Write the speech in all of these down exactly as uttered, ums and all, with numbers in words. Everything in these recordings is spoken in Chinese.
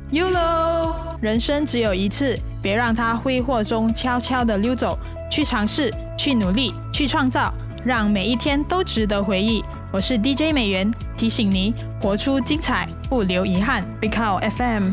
Y O L O， 人生只有一次，别让它挥霍中悄悄地溜走。去尝试，去努力，去创造，让每一天都值得回忆。我是 D J 美元，提醒你活出精彩，不留遗憾。Big Cow F M。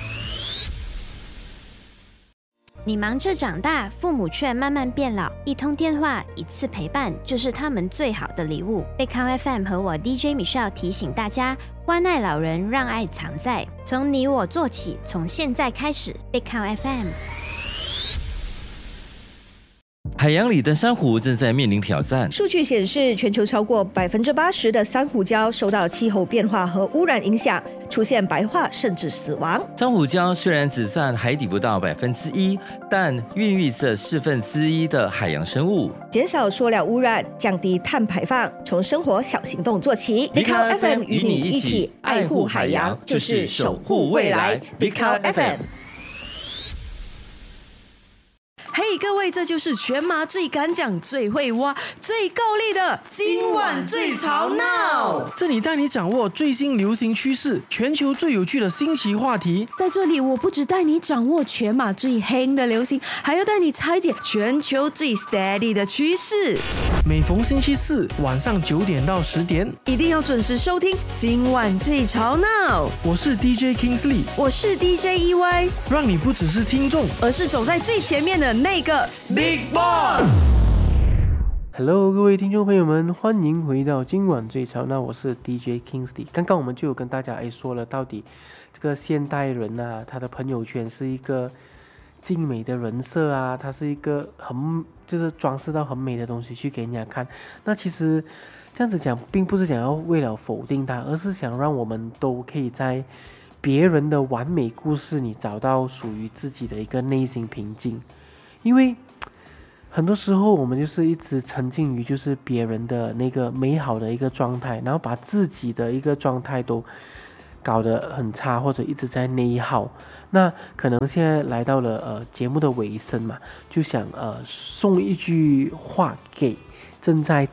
你忙着长大，父母却慢慢变老，一通电话，一次陪伴，就是他们最好的礼物。Big Cow F M 和我 D J Michelle 提醒大家，关爱老人，让爱藏在，从你我做起，从现在开始。Big Cow F M。 海洋里的珊瑚正在面临挑战。 数据显示，全球超过百分之八十的珊瑚礁受到气候变化和污染影响，出现白化甚至死亡。 珊瑚礁虽然只占海底不到百分之一，但孕育着四分之一的海洋生物。 减少塑料污染，降低碳排放，从生活小行动做起。Big Cow F M 与你一起爱护海洋，就是守护未来。Big Cow F M。 嘿、hey, 各位，这就是全马最敢讲、最会挖、最够力的今晚最吵闹。 这里带你掌握最新流行趋势，全球最有趣的新奇话题。 在这里，我不只带你掌握全马最夯的流行，还要带你拆解全球最 steady 的趋势。 每逢星期四晚上九点到十点， 一定要准时收听今晚最吵闹。 我是 D J Kingsley， 我是 D J E Y， 让你不只是听众， 而是走在最前面的那个 Big Boss。 Hello， 各位听众朋友们，欢迎回到今晚最吵闹，我是 D J Kingsley。 刚刚我们就有跟大家哎说了，到底这个现代人啊，他的朋友圈是一个精美的人设啊，它是一个很就是装饰到很美的东西去给人家看。那其实这样子讲，并不是想要为了否定它，而是想让我们都可以在别人的完美故事里找到属于自己的一个内心平静。因为很多时候我们就是一直沉浸于就是别人的那个美好的一个状态，然后把自己的一个状态都搞得很差，或者一直在内耗。那可能现在来到了呃节目的尾声嘛，就想呃送一句话给正在